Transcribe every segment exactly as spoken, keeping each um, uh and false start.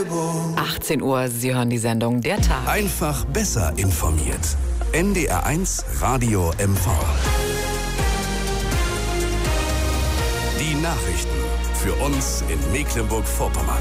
achtzehn Uhr, Sie hören die Sendung Der Tag. Einfach besser informiert. N D R eins Radio M V. Die Nachrichten für uns in Mecklenburg-Vorpommern.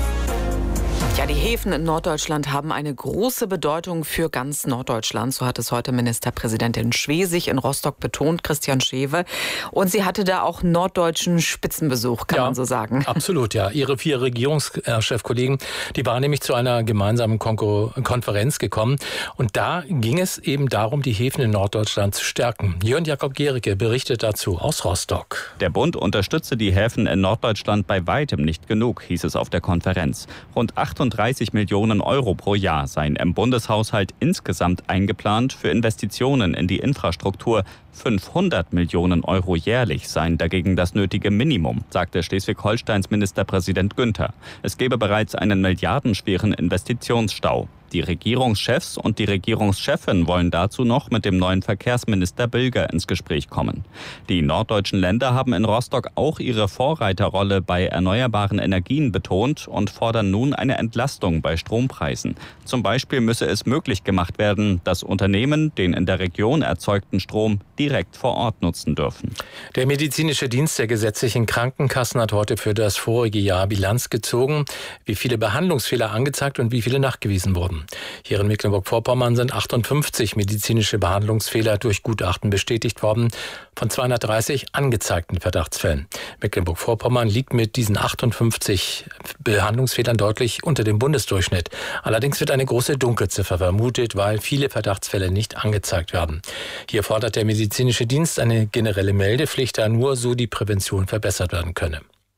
Ja, die Häfen in Norddeutschland haben eine große Bedeutung für ganz Norddeutschland. So hat es heute Ministerpräsidentin Schwesig in Rostock betont, Christian Schewe. Und sie hatte da auch norddeutschen Spitzenbesuch, kann ja, man so sagen. Absolut, ja. Ihre vier Regierungschefkollegen, die waren nämlich zu einer gemeinsamen Konkur- Konferenz gekommen. Und da ging es eben darum, die Häfen in Norddeutschland zu stärken. Jörn Jakob Gericke berichtet dazu aus Rostock. Der Bund unterstütze die Häfen in Norddeutschland bei weitem nicht genug, hieß es auf der Konferenz. Rund achtunddreißig Millionen Euro pro Jahr seien im Bundeshaushalt insgesamt eingeplant für Investitionen in die Infrastruktur. fünfhundert Millionen Euro jährlich seien dagegen das nötige Minimum, sagte Schleswig-Holsteins Ministerpräsident Günther. Es gebe bereits einen milliardenschweren Investitionsstau. Die Regierungschefs und die Regierungschefin wollen dazu noch mit dem neuen Verkehrsminister Bilger ins Gespräch kommen. Die norddeutschen Länder haben in Rostock auch ihre Vorreiterrolle bei erneuerbaren Energien betont und fordern nun eine Entlastung bei Strompreisen. Zum Beispiel müsse es möglich gemacht werden, dass Unternehmen den in der Region erzeugten Strom direkt vor Ort nutzen dürfen. Der medizinische Dienst der gesetzlichen Krankenkassen hat heute für das vorige Jahr Bilanz gezogen, wie viele Behandlungsfehler angezeigt und wie viele nachgewiesen wurden. Hier in Mecklenburg-Vorpommern sind achtundfünfzig medizinische Behandlungsfehler durch Gutachten bestätigt worden, von zweihundertdreißig angezeigten Verdachtsfällen. Mecklenburg-Vorpommern liegt mit diesen achtundfünfzig Behandlungsfehlern deutlich unter dem Bundesdurchschnitt. Allerdings wird eine große Dunkelziffer vermutet, weil viele Verdachtsfälle nicht angezeigt werden. Hier fordert der medizinische Dienst eine generelle Meldepflicht, da nur so die Prävention verbessert werden könne.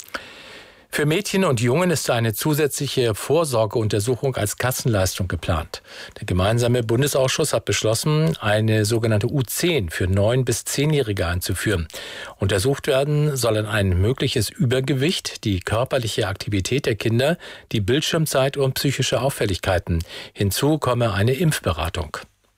Für Mädchen und Jungen ist eine zusätzliche Vorsorgeuntersuchung als Kassenleistung geplant. Der gemeinsame Bundesausschuss hat beschlossen, eine sogenannte U zehn für neun- bis zehnjährige einzuführen. Untersucht werden sollen ein mögliches Übergewicht, die körperliche Aktivität der Kinder, die Bildschirmzeit und psychische Auffälligkeiten. Hinzu komme eine Impfberatung.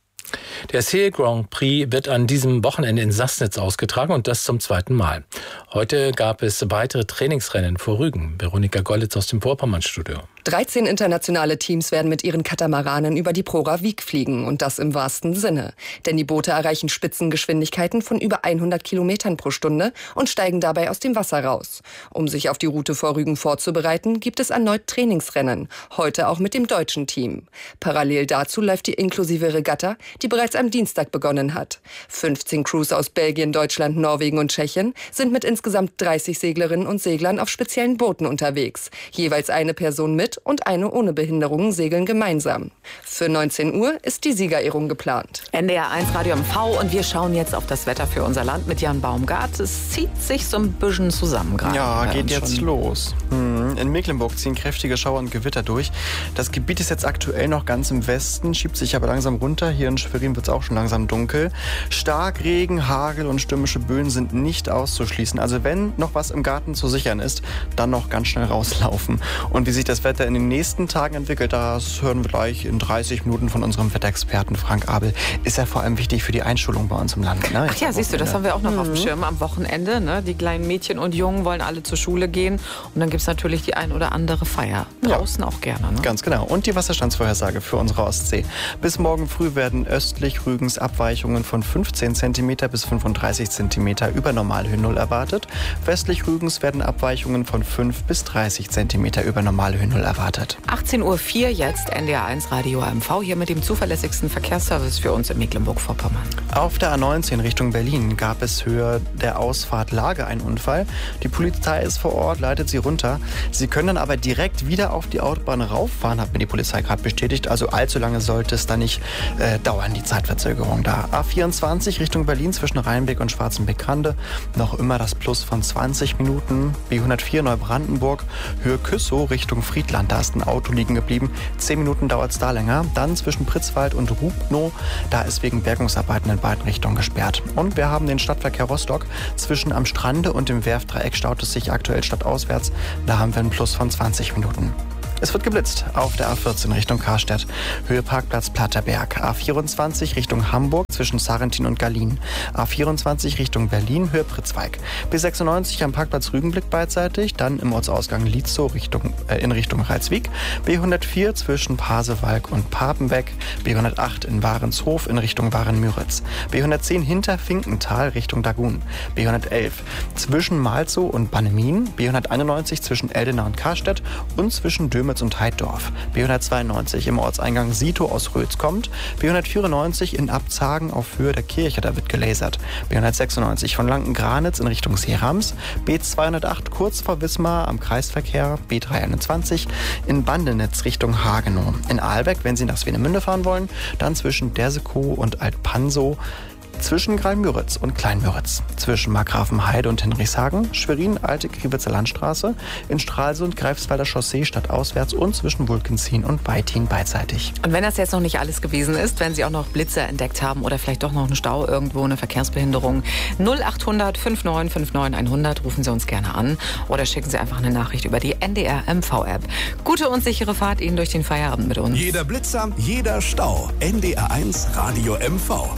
Der Seel Grand Prix wird an diesem Wochenende in Sassnitz ausgetragen und das zum zweiten Mal. Heute gab es weitere Trainingsrennen vor Rügen. Veronika Gollitz aus dem Vorpommernstudio. dreizehn internationale Teams werden mit ihren Katamaranen über die Prora Wiek fliegen und das im wahrsten Sinne. Denn die Boote erreichen Spitzengeschwindigkeiten von über hundert Kilometern pro Stunde und steigen dabei aus dem Wasser raus. Um sich auf die Route vor Rügen vorzubereiten, gibt es erneut Trainingsrennen, heute auch mit dem deutschen Team. Parallel dazu läuft die inklusive Regatta, die bereits am Dienstag begonnen hat. fünfzehn Crews aus Belgien, Deutschland, Norwegen und Tschechien sind mit insgesamt dreißig Seglerinnen und Seglern auf speziellen Booten unterwegs. Jeweils eine Person mit und eine ohne Behinderung segeln gemeinsam. Für neunzehn Uhr ist die Siegerehrung geplant. N D R eins Radio M V und wir schauen jetzt auf das Wetter für unser Land mit Jan Baumgart. Es zieht sich so ein bisschen zusammen gerade. Ja, geht jetzt schon los. In Mecklenburg ziehen kräftige Schauer und Gewitter durch. Das Gebiet ist jetzt aktuell noch ganz im Westen, schiebt sich aber langsam runter. Hier in Schwerin wird es auch schon langsam dunkel. Starkregen, Hagel und stürmische Böen sind nicht auszuschließen. Also wenn noch was im Garten zu sichern ist, dann noch ganz schnell rauslaufen. Und wie sich das Wetter in den nächsten Tagen entwickelt, das hören wir gleich in dreißig Minuten von unserem Wetterexperten Frank Abel. Ist ja vor allem wichtig für die Einschulung bei uns im Land. Ne? Ach ja, siehst du, das haben wir auch noch mhm. auf dem Schirm am Wochenende. Ne? Die kleinen Mädchen und Jungen wollen alle zur Schule gehen. Und dann gibt es natürlich die ein oder andere Feier. Draußen ja. auch gerne. Ne? Ganz genau. Und die Wasserstandsvorhersage für unsere Ostsee. Bis morgen früh werden östlich Rügens Abweichungen von fünfzehn Zentimeter bis fünfunddreißig Zentimeter über Normalhöhe Null erwartet. Westlich Rügens werden Abweichungen von fünf bis dreißig Zentimeter über Normalhöhe Null erwartet. achtzehn Uhr vier jetzt N D R eins Radio M V hier mit dem zuverlässigsten Verkehrsservice für uns in Mecklenburg-Vorpommern. Auf der A neunzehn Richtung Berlin gab es Höhe der Ausfahrt Lage einen Unfall. Die Polizei ist vor Ort, leitet sie runter. Sie können dann aber direkt wieder auf die Autobahn rauffahren, hat mir die Polizei gerade bestätigt. Also allzu lange sollte es da nicht äh, dauern, die Zeitverzögerung da. A vierundzwanzig Richtung Berlin zwischen Rheinbeck und Schwarzenbeck-Grande. Noch immer das Plus von zwanzig Minuten. B hundertvier Neubrandenburg, Höhe Küssow Richtung Friedland. Da ist ein Auto liegen geblieben. Zehn Minuten dauert es da länger. Dann zwischen Pritzwald und Rubnow. Da ist wegen Bergungsarbeiten in beiden Richtungen gesperrt. Und wir haben den Stadtverkehr Rostock. Zwischen am Strande und dem Werftdreieck staut es sich aktuell stadtauswärts. Da haben wir ein Plus von zwanzig Minuten. Es wird geblitzt auf der A vierzehn Richtung Karstedt, Höhe Parkplatz Platterberg. A vierundzwanzig Richtung Hamburg zwischen Sarrentin und Gallien. A vierundzwanzig Richtung Berlin, Höhe Pritzweig. B sechsundneunzig am Parkplatz Rügenblick beidseitig, dann im Ortsausgang Lietzow Richtung, äh, in Richtung Reitswijk. B hundertvier zwischen Pasewalk und Papenbeck. B hundertacht in Warenshof in Richtung Waren-Müritz. B hundertzehn hinter Finkenthal Richtung Dagun. B hundertelf zwischen Malzow und Bannemin. B hunderteinundneunzig zwischen Eldena und Karstedt und zwischen Dömitz und Heiddorf. B hundertzweiundneunzig im Ortseingang Sito aus Rötz kommt. B hundertvierundneunzig in Abzagen auf Höhe der Kirche, da wird gelasert. B hundertsechsundneunzig von Lanken-Granitz in Richtung Seerams. B zweihundertacht kurz vor Wismar am Kreisverkehr. B dreihunderteinundzwanzig in Bandenitz Richtung Hagenow. In Ahlbeck, wenn Sie nach Swinemünde fahren wollen, dann zwischen Dersekow und Altpansow. Zwischen Graal-Müritz und Klein-Müritz. Zwischen Markgrafenheide und Hinrichshagen, Schwerin, Alte Kriwitzer Landstraße, in Stralsund, Greifswalder Chaussee stadtauswärts und zwischen Wulkenzien und Weitin beidseitig. Und wenn das jetzt noch nicht alles gewesen ist, wenn Sie auch noch Blitze entdeckt haben oder vielleicht doch noch einen Stau irgendwo, eine Verkehrsbehinderung, null achthundert fünfundneunzig neunundfünfzig hundert rufen Sie uns gerne an oder schicken Sie einfach eine Nachricht über die N D R M V-App. Gute und sichere Fahrt Ihnen durch den Feierabend mit uns. Jeder Blitzer, jeder Stau. N D R eins Radio M V.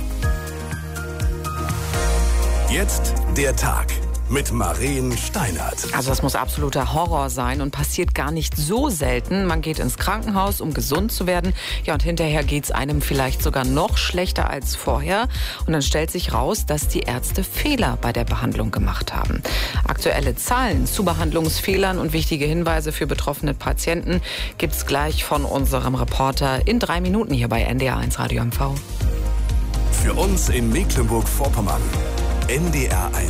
Jetzt der Tag mit Maren Steinert. Also das muss absoluter Horror sein und passiert gar nicht so selten. Man geht ins Krankenhaus, um gesund zu werden. Ja, und hinterher geht's einem vielleicht sogar noch schlechter als vorher. Und dann stellt sich raus, dass die Ärzte Fehler bei der Behandlung gemacht haben. Aktuelle Zahlen zu Behandlungsfehlern und wichtige Hinweise für betroffene Patienten gibt's gleich von unserem Reporter in drei Minuten hier bei N D R eins Radio M V. Für uns in Mecklenburg-Vorpommern. N D R eins.